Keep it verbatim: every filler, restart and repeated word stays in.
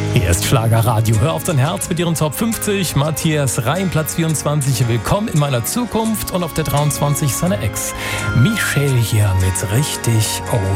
Hier ist Schlagerradio. Hör auf dein Herz mit ihren Top fünfzig. Matthias Reim, Platz vierundzwanzig. Willkommen in meiner Zukunft. Und auf der dreiundzwanzig seine Ex. Michelle hier mit richtig, oh